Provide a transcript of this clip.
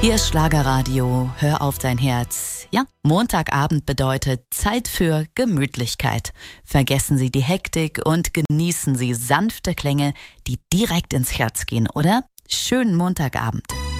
Ihr Schlagerradio, hör auf dein Herz. Ja, Montagabend bedeutet Zeit für Gemütlichkeit. Vergessen Sie die Hektik und genießen Sie sanfte Klänge, die direkt ins Herz gehen, oder? Schönen Montagabend.